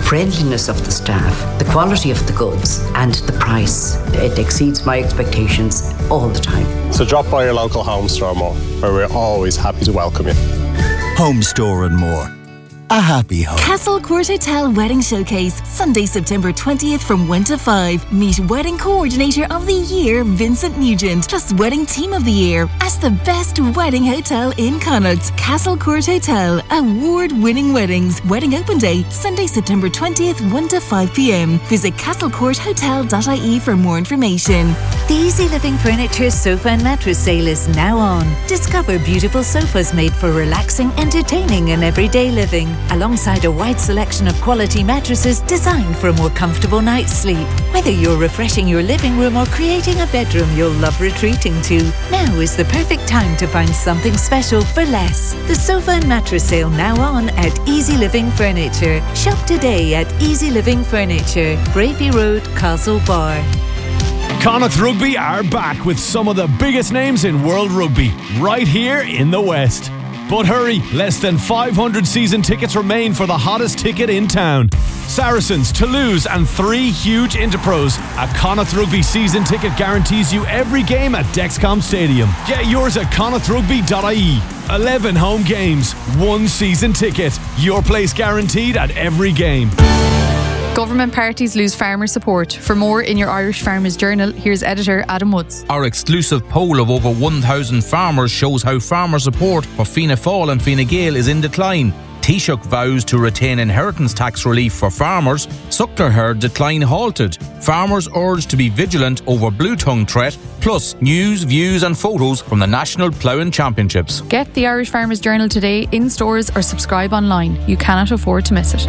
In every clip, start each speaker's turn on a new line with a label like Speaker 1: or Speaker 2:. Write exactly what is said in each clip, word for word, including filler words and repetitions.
Speaker 1: friendliness of the staff, the quality of the goods, and the price. It exceeds my expectations all the time.
Speaker 2: So drop by your local Home Store More, where we're always happy to welcome you.
Speaker 3: Home Store and More. A happy home.
Speaker 4: Castle Court Hotel Wedding Showcase, Sunday, September twentieth from one to five. Meet Wedding Coordinator of the Year, Vincent Nugent, plus Wedding Team of the Year as the best wedding hotel in Connacht. Castle Court Hotel, award-winning weddings. Wedding Open Day, Sunday, September twentieth, one to five p.m. Visit castle court hotel dot I E for more information.
Speaker 5: The Easy Living Furniture Sofa and Mattress Sale is now on. Discover beautiful sofas made for relaxing, entertaining and everyday living, alongside a wide selection of quality mattresses designed for a more comfortable night's sleep. Whether you're refreshing your living room or creating a bedroom you'll love retreating to, now is the perfect time to find something special for less. The Sofa and Mattress Sale now on at Easy Living Furniture. Shop today at Easy Living Furniture, Bravey Road, Castlebar.
Speaker 6: Connacht Rugby are back with some of the biggest names in world rugby, right here in the West. But hurry, less than five hundred season tickets remain for the hottest ticket in town. Saracens, Toulouse and three huge Interpros. A Connacht Rugby season ticket guarantees you every game at Dexcom Stadium. Get yours at connacht rugby dot I E. eleven home games, one season ticket. Your place guaranteed at every game.
Speaker 7: Government parties lose farmer support. For more in your Irish Farmers Journal, here's editor Adam Woods.
Speaker 8: Our exclusive poll of over one thousand farmers shows how farmer support for Fianna Fáil and Fine Gael is in decline. Taoiseach vows to retain inheritance tax relief for farmers. Suckler herd decline halted. Farmers urged to be vigilant over blue tongue threat. Plus, news, views and photos from the National Ploughing Championships.
Speaker 7: Get the Irish Farmers Journal today in stores or subscribe online. You cannot afford to miss it.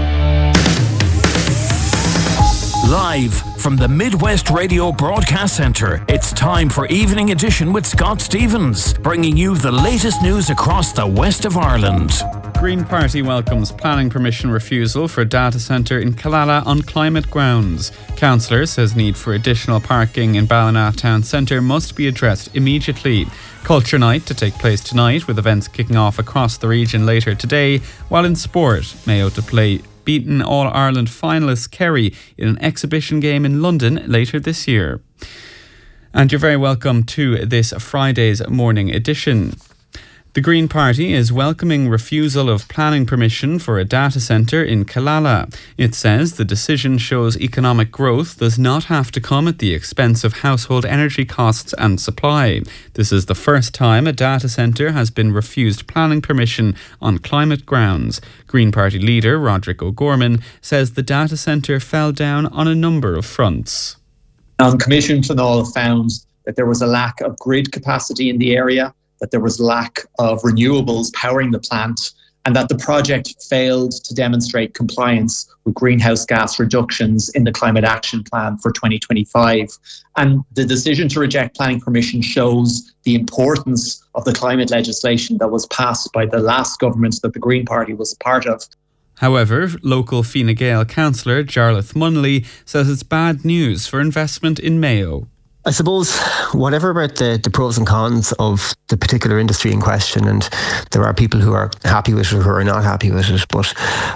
Speaker 9: Live from the Midwest Radio Broadcast Centre, it's time for Evening Edition with Scott Stevens, bringing you the latest news across the west of Ireland.
Speaker 10: Green Party welcomes planning permission refusal for data centre in Killala on climate grounds. Councillor says need for additional parking in Ballina Town Centre must be addressed immediately. Culture Night to take place tonight, with events kicking off across the region later today, while in sport, Mayo to play beaten All-Ireland finalists Kerry in an exhibition game in London later this year. And you're very welcome to this Friday's morning edition. The Green Party is welcoming refusal of planning permission for a data centre in Killala. It says the decision shows economic growth does not have to come at the expense of household energy costs and supply. This is the first time a data centre has been refused planning permission on climate grounds. Green Party leader Roderick O'Gorman says the data centre fell down on a number of fronts.
Speaker 11: On commission, Clonal found that there was a lack of grid capacity in the area, that there was lack of renewables powering the plant, and that the project failed to demonstrate compliance with greenhouse gas reductions in the Climate Action Plan for twenty twenty-five. And the decision to reject planning permission shows the importance of the climate legislation that was passed by the last government that the Green Party was a part of.
Speaker 10: However, local Fine Gael councillor Jarlath Munnelly says it's bad news for investment in Mayo.
Speaker 12: I suppose whatever about the, the pros and cons of the particular industry in question, and there are people who are happy with it who are not happy with it, but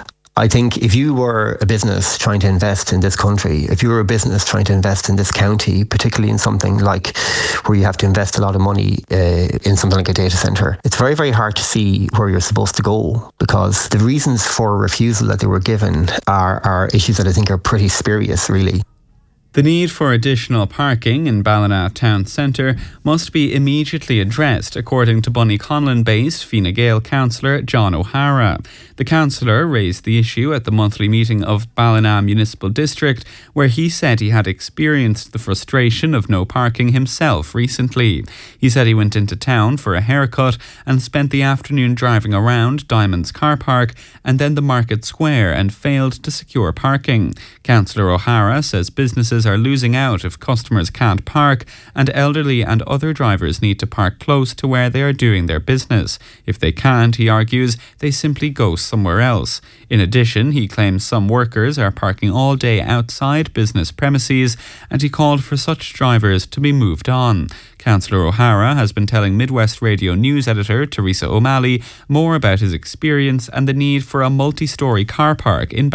Speaker 12: I think if you were a business trying to invest in this country, if you were a business trying to invest in this county, particularly in something like where you have to invest a lot of money uh, in something like a data centre, it's very, very hard to see where you're supposed to go, because the reasons for refusal that they were given are, are issues that I think are pretty spurious, really.
Speaker 10: The need for additional parking in Ballina Town Centre must be immediately addressed, according to Bunnyconlon-based Fine Gael councillor John O'Hara. The councillor raised the issue at the monthly meeting of Ballina Municipal District, where he said he had experienced the frustration of no parking himself recently. He said he went into town for a haircut and spent the afternoon driving around Diamond's car park and then the Market Square and failed to secure parking. Councillor O'Hara says businesses are losing out if customers can't park, and elderly and other drivers need to park close to where they are doing their business. If they can't, he argues, they simply go somewhere else. In addition, he claims some workers are parking all day outside business premises, and he called for such drivers to be moved on. Councillor O'Hara has been telling Midwest Radio News editor Teresa O'Malley more about his experience and the need for a multi-storey car park in